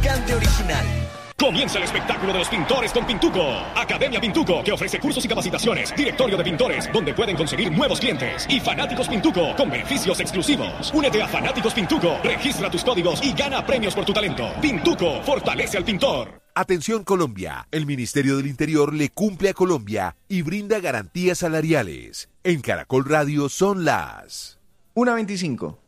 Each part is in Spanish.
refrescante original. Comienza el espectáculo de los pintores con Pintuco. Academia Pintuco, que ofrece cursos y capacitaciones. Directorio de pintores, donde pueden conseguir nuevos clientes. Y Fanáticos Pintuco, con beneficios exclusivos. Únete a Fanáticos Pintuco, registra tus códigos y gana premios por tu talento. Pintuco, fortalece al pintor. Atención Colombia, el Ministerio del Interior le cumple a Colombia y brinda garantías salariales. En Caracol Radio son las 1:25.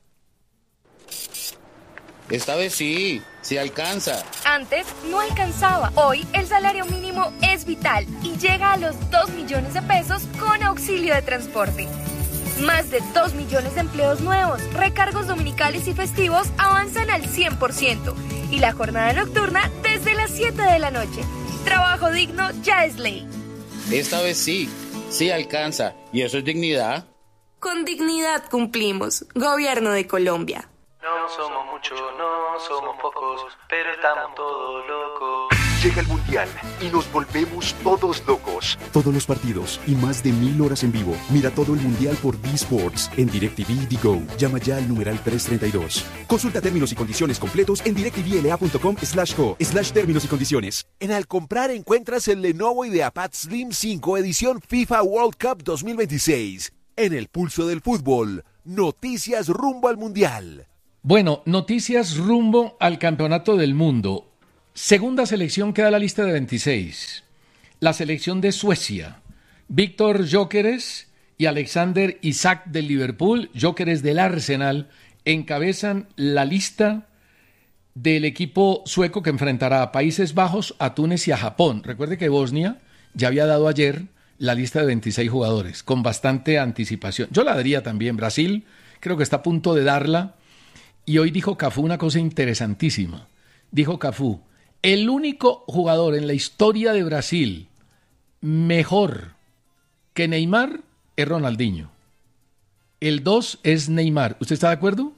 Esta vez sí alcanza. Antes no alcanzaba. Hoy el salario mínimo es vital y llega a los 2 millones de pesos con auxilio de transporte. Más de 2 millones de empleos nuevos, recargos dominicales y festivos avanzan al 100% y la jornada nocturna desde las 7 de la noche. Trabajo digno ya es ley. Esta vez sí alcanza. ¿Y eso es dignidad? Con dignidad cumplimos. Gobierno de Colombia. No somos muchos, no somos pocos, pero estamos todos locos. Llega el Mundial y nos volvemos todos locos. Todos los partidos y más de 1000 horas en vivo. Mira todo el Mundial por D-Sports en DirecTV Go. Llama ya al numeral 332. Consulta términos y condiciones completos en directvla.com/go/términos y condiciones. En Al Comprar encuentras el Lenovo IdeaPad Slim 5 edición FIFA World Cup 2026. En el pulso del fútbol, noticias rumbo al Mundial. Bueno, noticias rumbo al Campeonato del Mundo. Segunda selección queda la lista de 26. La selección de Suecia. Víctor Gyökeres y Alexander Isak del Liverpool, Gyökeres del Arsenal, encabezan la lista del equipo sueco que enfrentará a Países Bajos, a Túnez y a Japón. Recuerde que Bosnia ya había dado ayer la lista de 26 jugadores, con bastante anticipación. Yo la daría también. Brasil creo que está a punto de darla. Y hoy dijo Cafú una cosa interesantísima. Dijo Cafú, el único jugador en la historia de Brasil mejor que Neymar es Ronaldinho. El 2 es Neymar. ¿Usted está de acuerdo?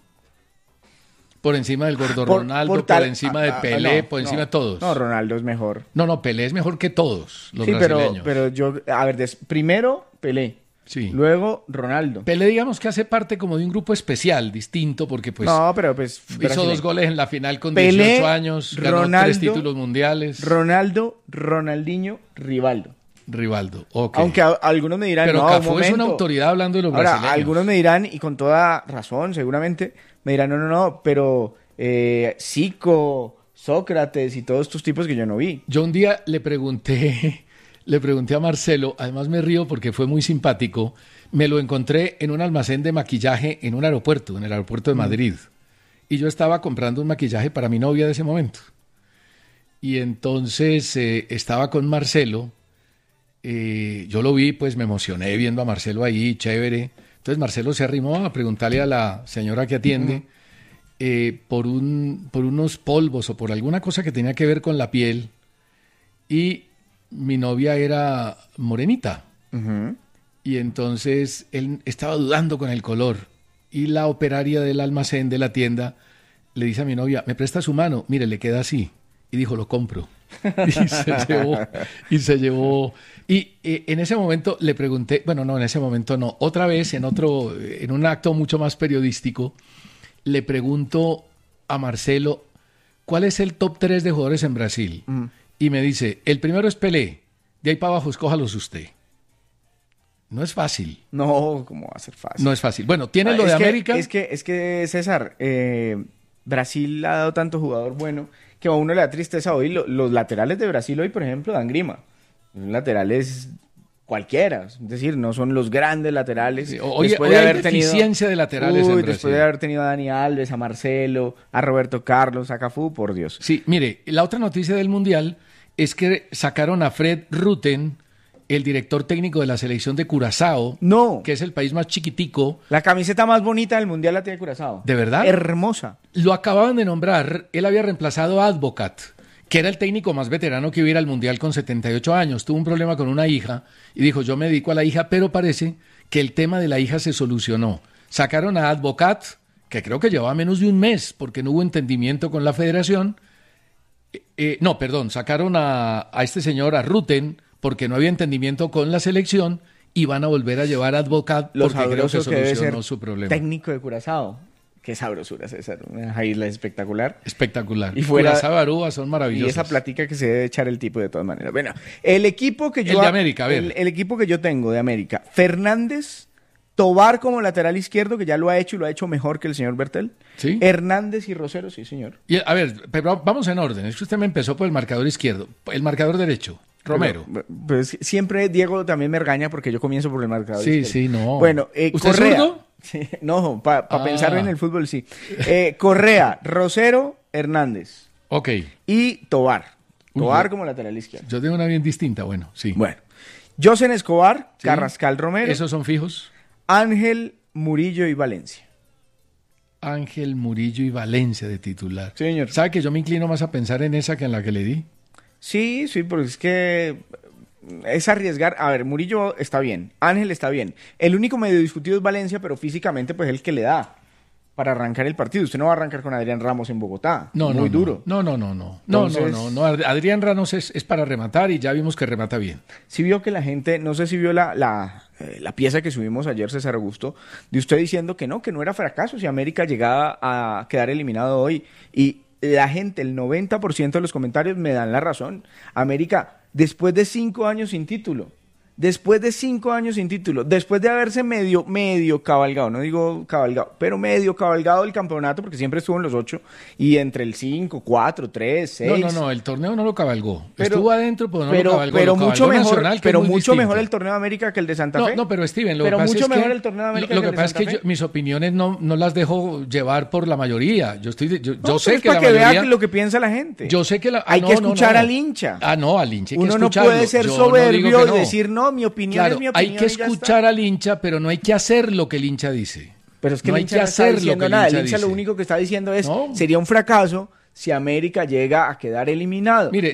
Por encima del gordo Ronaldo, por encima de Pelé, por encima de todos. No, Ronaldo es mejor. No, Pelé es mejor que todos los brasileños. Pero yo, a ver, primero Pelé. Sí. Luego Ronaldo. Pelé, digamos que hace parte como de un grupo especial, distinto, porque pues, no, pero pues hizo 2 goles en la final con Pelé, 18 años, ganó Ronaldo, 3 títulos mundiales. Ronaldo, Ronaldinho, Rivaldo, okay. Aunque algunos me dirán, pero no, Cafú es una autoridad hablando de los brasileños. Ahora, algunos me dirán, y con toda razón, seguramente, me dirán, no, pero Zico, Sócrates y todos estos tipos que yo no vi. Yo un día le pregunté a Marcelo, además me río porque fue muy simpático, me lo encontré en un almacén de maquillaje en un aeropuerto, en el aeropuerto de Madrid, y yo estaba comprando un maquillaje para mi novia de ese momento. Y entonces estaba con Marcelo, yo lo vi, pues me emocioné viendo a Marcelo ahí, chévere. Entonces Marcelo se arrimó a preguntarle a la señora que atiende por unos polvos o por alguna cosa que tenía que ver con la piel, y mi novia era morenita. Y entonces él estaba dudando con el color, y la operaria del almacén de la tienda le dice a mi novia, ¿me presta su mano? Mire, le queda así. Y dijo, lo compro. Y se llevó. Y en ese momento le pregunté, bueno, no, en ese momento no, otra vez en un acto mucho más periodístico, le pregunto a Marcelo, ¿cuál es el top 3 de jugadores en Brasil? Y me dice, el primero es Pelé, de ahí para abajo escójalos usted. No es fácil. No, ¿cómo va a ser fácil? No es fácil. Bueno, ¿tiene lo de América? Es que César, Brasil ha dado tanto jugador bueno que a uno le da tristeza hoy. Los laterales de Brasil hoy, por ejemplo, dan grima. Son laterales cualquiera, es decir, no son los grandes laterales. Sí, hoy hay deficiencia de laterales en Brasil. Después de haber tenido a Dani Alves, a Marcelo, a Roberto Carlos, a Cafú, por Dios. Sí, mire, la otra noticia del Mundial es que sacaron a Fred Rutten, el director técnico de la selección de Curazao, que es el país más chiquitico. La camiseta más bonita del Mundial la tiene Curazao. ¿De verdad? Hermosa. Lo acababan de nombrar, él había reemplazado a Advocat, que era el técnico más veterano que hubiera al Mundial con 78 años. Tuvo un problema con una hija y dijo, yo me dedico a la hija, pero parece que el tema de la hija se solucionó. Sacaron a Advocat, que creo que llevaba menos de un mes porque no hubo entendimiento con la federación. Sacaron a este señor, a Rutten, porque no había entendimiento con la selección, y van a volver a llevar a Advocat porque creo que solucionó su problema. Técnico de Curazao. Qué sabrosura, César. Una isla espectacular. Espectacular. Y fuera las avarúas son maravillosas. Y esa platica que se debe echar el tipo de todas maneras. Bueno, el equipo que yo... El de América, a ver. El equipo que yo tengo de América. Fernández, Tobar como lateral izquierdo, que ya lo ha hecho y lo ha hecho mejor que el señor Bertel. ¿Sí? Hernández y Rosero, sí, señor. Y, a ver, pero vamos en orden. Es que usted me empezó por el marcador izquierdo. El marcador derecho, Romero. Pues siempre Diego también me regaña porque yo comienzo por el marcador izquierdo. Sí, no. Bueno, ¿Usted Correa. es zurdo? Sí, no, para pensar en el fútbol, sí. Correa, Rosero, Hernández. Ok. Y Tobar. Tobar como lateral izquierdo. Yo tengo una bien distinta, bueno, sí. Bueno. Josen Escobar, Sí. Carrascal Romero. ¿Esos son fijos? Ángel, Murillo y Valencia. Ángel, Murillo y Valencia de titular. Sí, señor. ¿Sabe que yo me inclino más a pensar en esa que en la que le di? Sí, porque es que es arriesgar. A ver, Murillo está bien, Ángel está bien. El único medio discutido es Valencia, pero físicamente pues el que le da para arrancar el partido. Usted no va a arrancar con Adrián Ramos en Bogotá. Muy duro. No. Entonces- No. Adrián Ramos es para rematar y ya vimos que remata bien. Sí vio que la gente, no sé si vio la pieza que subimos ayer, César Augusto, de usted diciendo que no era fracaso si América llegaba a quedar eliminado hoy. Y la gente, el 90% de los comentarios me dan la razón. América, después de 5 años sin título, después de haberse medio cabalgado, no digo cabalgado, pero medio cabalgado el campeonato, porque siempre estuvo en los 8, y entre el 5, 4, 3, 6... No, el torneo no lo cabalgó. Estuvo adentro, pero no lo cabalgó. Pero Lo cabalgó mucho mejor, Nacional, que es muy mucho distinto. mejor el torneo de América que el de Santa Fe. No, pero Steven, lo Pero que pasa mucho es mejor que el torneo de América lo que que el de pasa es que Santa Fe. mis opiniones no las dejo llevar por la mayoría. Yo sé es que para la que mayoría... vea lo que piensa la gente. Yo sé que hay que escuchar al hincha. No, al hincha hay que Uno no escucharlo. puede ser Yo no soberbio digo que y no. decir, no, mi opinión Claro, es mi opinión. hay que y ya escuchar está. al hincha, pero no hay que hacer lo que el hincha dice. Pero es que no el hay hincha que no está hacer lo diciendo que el nada. El hincha hincha lo dice. único que está diciendo es, No. sería un fracaso si América llega a quedar eliminado. Mire,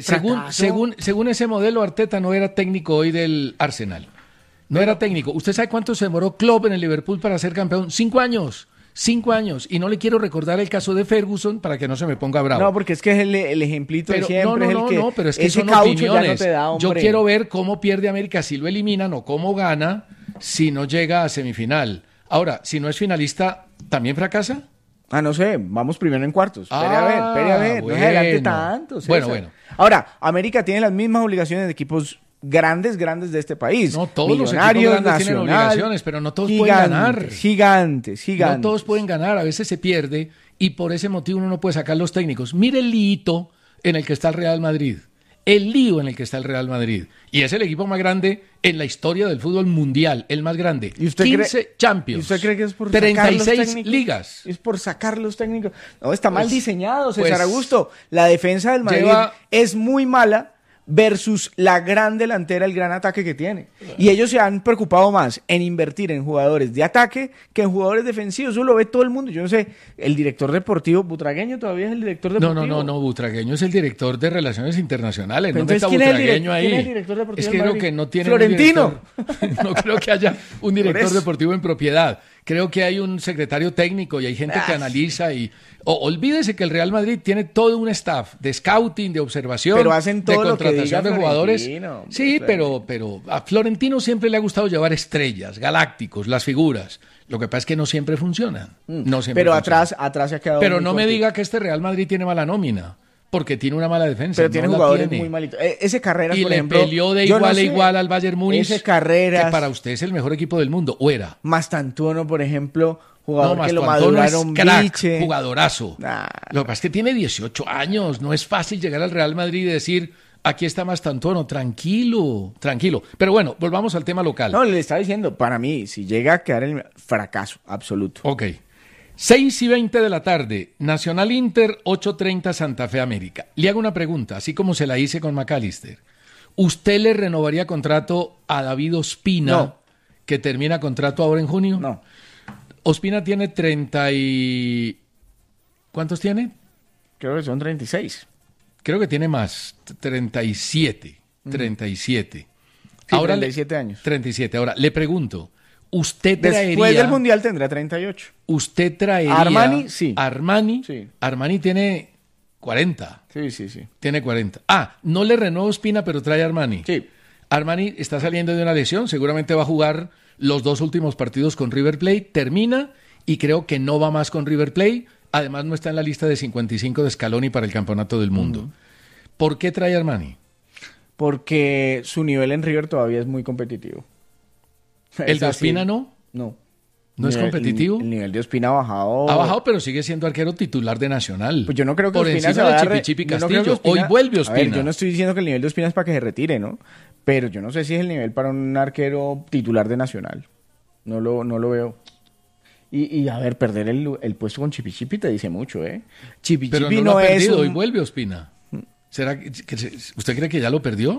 según ese modelo, Arteta no era técnico hoy del Arsenal. No era técnico. ¿Usted sabe cuánto se demoró Klopp en el Liverpool para ser campeón? 5 años. 5 años. Y no le quiero recordar el caso de Ferguson para que no se me ponga bravo. No, porque es que es el ejemplito Pero, de siempre. pero es que ese son caucho ya no opiniones. te da, hombre. Yo quiero ver cómo pierde América si lo eliminan o cómo gana si no llega a semifinal. Ahora, si no es finalista, ¿también fracasa? No sé, vamos primero en cuartos. Espere a ver, no se adelante bueno. tanto. César. Bueno. Ahora, América tiene las mismas obligaciones de equipos grandes de este país. No, todos los equipos Millonarios, grandes tienen Nacional, obligaciones, pero no todos pueden ganar. Gigantes. No todos pueden ganar, a veces se pierde y por ese motivo uno no puede sacar los técnicos. Mire el lío en el que está el Real Madrid. El lío en el que está el Real Madrid. Y es el equipo más grande en la historia del fútbol mundial, el más grande. ¿Y usted 15 Champions. ¿Y usted cree que es por 36 sacar los técnicos? ligas. Es por sacar los técnicos. No, está mal Pues- diseñado, César pues- Augusto. La defensa del Madrid es muy mala versus la gran delantera, el gran ataque que tiene. Y ellos se han preocupado más en invertir en jugadores de ataque que en jugadores defensivos. Eso lo ve todo el mundo. Yo no sé, el director deportivo, Butragueño todavía es el director deportivo. No, Butragueño es el director de Relaciones Internacionales. Pero No meta entonces, ¿quién es el Butragueño direct- ahí. quién es el director deportivo Es del que creo Madrid? que no tiene Florentino. un director. No creo que haya un director eso. deportivo en propiedad. Creo que hay un secretario técnico y hay gente que analiza y... olvídese que el Real Madrid tiene todo un staff de scouting, de observación, Pero hacen todo de lo que contratación diga de jugadores. Florentino, hombre, Sí, Florentino. pero a Florentino siempre le ha gustado llevar estrellas, galácticos, las figuras. Lo que pasa es que no siempre funcionan. No siempre Pero funcionan. atrás se ha quedado Pero muy no me cortito. diga que este Real Madrid tiene mala nómina, porque tiene una mala defensa. Pero no tiene la jugadores tiene. muy malitos. Ese Carreras, Y por le ejemplo, peleó de yo no igual a sé, igual al Bayern Múnich, ese Carreras, que para usted es el mejor equipo del mundo, o era. Mastantuono, por ejemplo, jugador que lo Mastantuono es maduraron crack, Biche. jugadorazo. Nah. Lo que pasa es que tiene 18 años, no es fácil llegar al Real Madrid y decir, aquí está Mastantuono, tranquilo. Pero bueno, volvamos al tema local. No, le estaba diciendo, para mí, si llega a quedar el fracaso absoluto. Ok. 6:20 de la tarde, Nacional Inter, 8:30 Santa Fe América. Le hago una pregunta, así como se la hice con McAllister. ¿Usted le renovaría contrato a David Ospina, No. que termina contrato ahora en junio? No. Ospina tiene 30 y... ¿Cuántos tiene? Creo que son 36. Creo que tiene más, 37. 37. Sí, Ahora 37 años. 37. Ahora, le pregunto, ¿usted traería... Después del Mundial tendrá 38. ¿Usted traería... Armani, sí. Armani, Sí. Armani tiene 40. Sí. Tiene 40. No le renueva Ospina, pero trae Armani. Sí. Armani está saliendo de una lesión, seguramente va a jugar los 2 últimos partidos con River Plate, termina y creo que no va más con River Plate. Además no está en la lista de 55 de Scaloni para el Campeonato del Mundo. ¿Por qué trae Armani? Porque su nivel en River todavía es muy competitivo. ¿El de Ospina no? No. ¿No es competitivo? El nivel de Ospina ha bajado. Ha bajado, pero sigue siendo arquero titular de Nacional. Pues yo no creo que por Ospina encima se de Chipichipi Castillo. Ospina... Hoy vuelve Ospina. A ver, yo no estoy diciendo que el nivel de Ospina es para que se retire, ¿no? Pero yo no sé si es el nivel para un arquero titular de Nacional. No lo veo. Y a ver, perder el puesto con Chipichipi te dice mucho, ¿eh? Chipichipi pero no lo ha perdido, hoy vuelve Ospina. ¿Será que usted cree que ya lo perdió?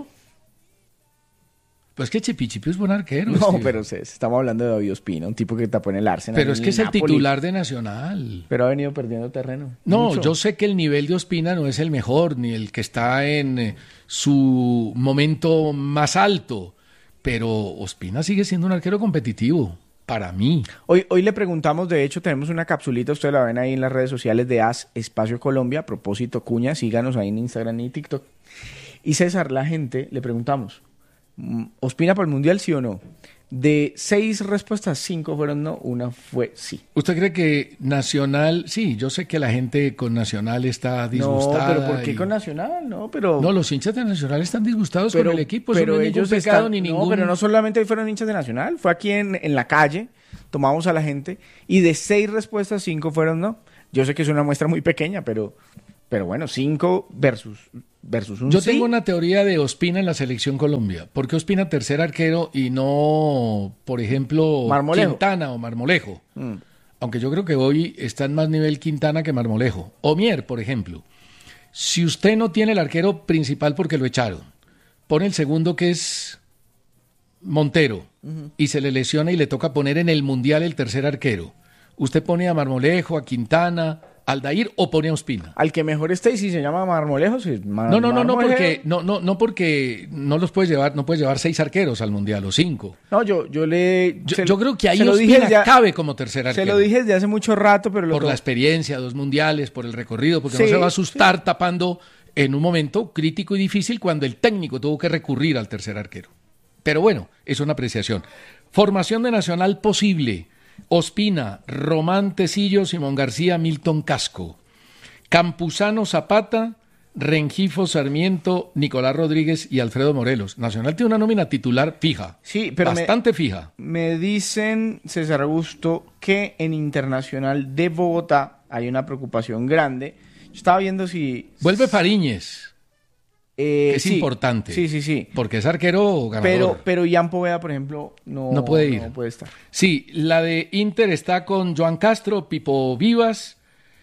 Pues que Chipichipi es buen arquero. No, Steve. pero estamos hablando de David Ospina, un tipo que tapó en el Arsenal. Pero es que es el Napoli, titular de Nacional. Pero ha venido perdiendo terreno. No, mucho. yo sé que el nivel de Ospina no es el mejor, ni el que está en su momento más alto, pero Ospina sigue siendo un arquero competitivo, para mí. Hoy le preguntamos, de hecho tenemos una capsulita, ustedes la ven ahí en las redes sociales de AS Espacio Colombia, a propósito Cuña, síganos ahí en Instagram y TikTok. Y César, la gente, le preguntamos, ¿Ospina para el Mundial sí o no? De 6 respuestas, 5 fueron no, una fue sí. ¿Usted cree que Nacional, sí, yo sé que la gente con Nacional está disgustada? No, pero ¿por qué con Nacional? No, los hinchas de Nacional están disgustados con el equipo, pero no es ellos ningún pecado están, ni ningún... No, pero no solamente fueron hinchas de Nacional, fue aquí en la calle, tomamos a la gente, y de 6 respuestas, 5 fueron no. Yo sé que es una muestra muy pequeña, pero bueno, 5 versus un Yo sí. tengo una teoría de Ospina en la Selección Colombia. ¿Por qué Ospina tercer arquero y no, por ejemplo, Marmolejo? Quintana o Marmolejo? Aunque yo creo que hoy está en más nivel Quintana que Marmolejo. O Mier, por ejemplo. Si usted no tiene el arquero principal porque lo echaron, pone el segundo que es Montero y se le lesiona y le toca poner en el Mundial el tercer arquero. ¿Usted pone a Marmolejo, a Quintana, Aldair o pone a Ospina? Al que mejor esté, y si se llama Marmolejo, sí, No, porque no los puedes llevar, no puedes llevar 6 arqueros al Mundial o 5. No, yo creo que ahí Ospina cabe como tercer arquero. Se lo dije desde hace mucho rato, pero por la experiencia, 2 mundiales, por el recorrido, porque no se va a asustar tapando en un momento crítico y difícil cuando el técnico tuvo que recurrir al tercer arquero. Pero bueno, es una apreciación. Formación de Nacional posible: Ospina, Román Tecillo, Simón García, Milton Casco, Campuzano, Zapata, Rengifo, Sarmiento, Nicolás Rodríguez y Alfredo Morelos. Nacional tiene una nómina titular fija, sí, pero bastante fija. Me dicen, César Augusto, que en Internacional de Bogotá hay una preocupación grande. Yo estaba viendo si... Vuelve Fariñez, que es sí, importante. Sí. Porque es arquero ganador. Pero Ian Poveda, por ejemplo, no puede ir. No puede estar. Sí, la de Inter está con Joan Castro, Pipo Vivas,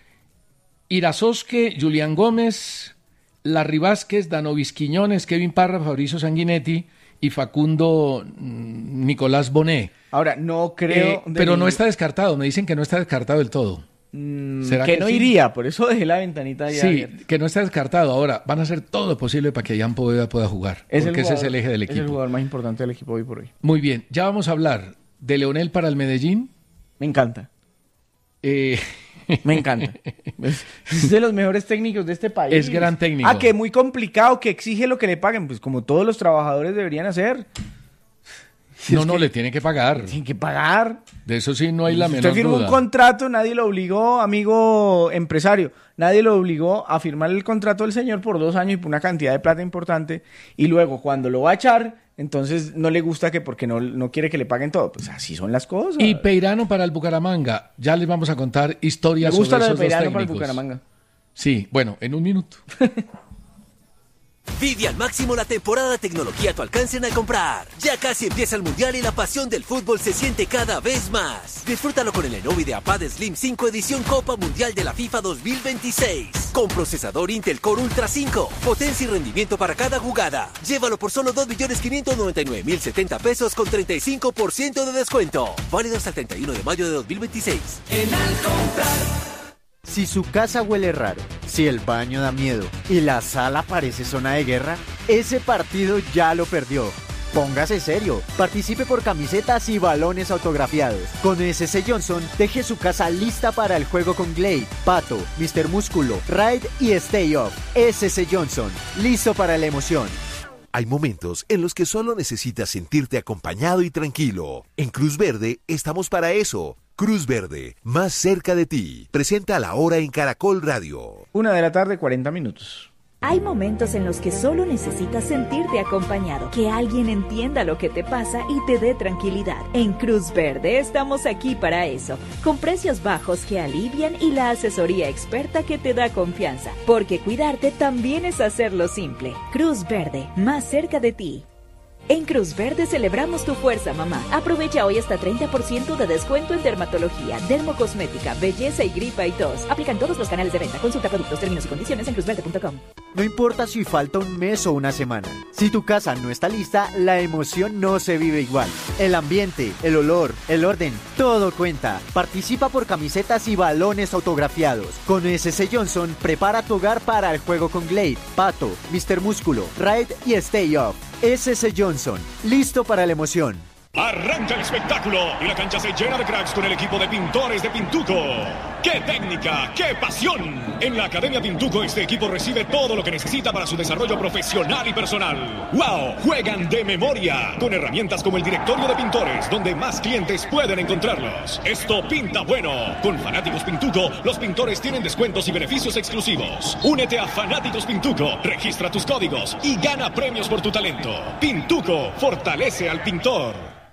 Irasosque, Julián Gómez, Larry Vázquez, Danovis Quiñones, Kevin Parra, Fabricio Sanguinetti y Facundo Nicolás Bonet. Ahora, no creo... pero no está descartado, me dicen que no está descartado del todo. ¿Será que no sí? Iría, por eso dejé la ventanita ahí abierta. Sí, que no está descartado. Ahora, van a hacer todo lo posible para que Ian Poveda pueda jugar, porque ese es el eje del equipo. Es el jugador más importante del equipo hoy por hoy. Muy bien, ya vamos a hablar de Leonel para el Medellín. Me encanta. Me encanta. Es de los mejores técnicos de este país. Es gran técnico. Que muy complicado, que exige lo que le paguen, pues como todos los trabajadores deberían hacer. No, le tiene que pagar. Tiene que pagar. De eso sí no hay la menor duda. Usted firmó un contrato, nadie lo obligó, amigo empresario, nadie lo obligó a firmar el contrato del señor por 2 años y por una cantidad de plata importante, y luego cuando lo va a echar, entonces no le gusta que porque no quiere que le paguen todo. Pues así son las cosas. Y Peirano para el Bucaramanga. Ya les vamos a contar historias sobre esos dos técnicos. Me gusta lo de Peirano para el Bucaramanga. Sí, bueno, en un minuto. Vive al máximo la temporada de tecnología a tu alcance en Al Comprar. Ya casi empieza el Mundial y la pasión del fútbol se siente cada vez más. Disfrútalo con el Lenovo IdeaPad Slim 5 edición Copa Mundial de la FIFA 2026. Con procesador Intel Core Ultra 5. Potencia y rendimiento para cada jugada. Llévalo por solo 2.599.070 pesos con 35% de descuento. Válido hasta el 31 de mayo de 2026. En Al Comprar. Si su casa huele raro, si el baño da miedo y la sala parece zona de guerra, ese partido ya lo perdió. Póngase serio, participe por camisetas y balones autografiados. Con SS Johnson, deje su casa lista para el juego con Glade, Pato, Mr. Músculo, Ride y Stay Off. SS Johnson, listo para la emoción. Hay momentos en los que solo necesitas sentirte acompañado y tranquilo. En Cruz Verde estamos para eso. Cruz Verde, más cerca de ti. Presenta La Hora en Caracol Radio. 1:40 p.m. Hay momentos en los que solo necesitas sentirte acompañado, que alguien entienda lo que te pasa y te dé tranquilidad. En Cruz Verde estamos aquí para eso, con precios bajos que alivian y la asesoría experta que te da confianza, porque cuidarte también es hacerlo simple. Cruz Verde, más cerca de ti. En Cruz Verde celebramos tu fuerza, mamá. Aprovecha hoy hasta 30% de descuento en dermatología, dermocosmética, belleza y gripa y tos. Aplican todos los canales de venta. Consulta productos, términos y condiciones en cruzverde.com. No importa si falta un mes o una semana. Si tu casa no está lista, la emoción no se vive igual. El ambiente, el olor, el orden, todo cuenta. Participa por camisetas y balones autografiados. Con SC Johnson, prepara tu hogar para el juego con Glade, Pato, Mr. Músculo, Raid y Stay Up. SC Johnson, listo para la emoción. Arranca el espectáculo y la cancha se llena de cracks con el equipo de pintores de Pintuco. ¡Qué técnica! ¡Qué pasión! En la Academia Pintuco este equipo recibe todo lo que necesita para su desarrollo profesional y personal. ¡Wow! Juegan de memoria con herramientas como el directorio de pintores, donde más clientes pueden encontrarlos. Esto pinta bueno. Con Fanáticos Pintuco, los pintores tienen descuentos y beneficios exclusivos. Únete a Fanáticos Pintuco, registra tus códigos y gana premios por tu talento. Pintuco fortalece al pintor.